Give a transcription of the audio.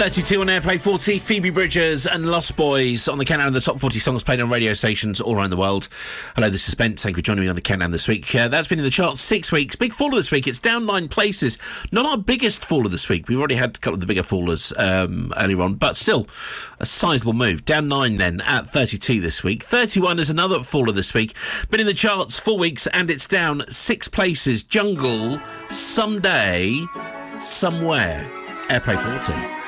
32 on Airplay 40, Phoebe Bridgers and Lost Boys on the countdown of the top 40 songs played on radio stations all around the world. Hello, this is Ben. Thank you for joining me on the countdown this week. That's been in the charts 6 weeks. Big fall of this week. It's down 9 places. Not our biggest fall of this week. We've already had a couple of the bigger fallers earlier on, but still a sizable move. Down 9 then at 32 this week. 31 is another faller this week. Been in the charts 4 weeks and it's down 6 places. Jungle, Someday, Somewhere. Airplay 40.